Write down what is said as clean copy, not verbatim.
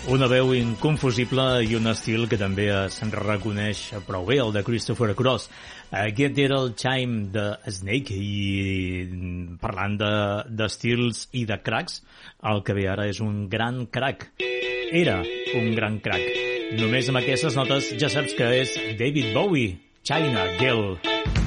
Una veu inconfusible i un estil que també se'n reconeix prou bé, el de Christopher Cross. Aquest era el Chime de Snake i parlant d'estils i de cracks, el que ve ara és un gran crack. Era un gran crack. Només amb aquestes notes ja saps que és David Bowie, China Girl.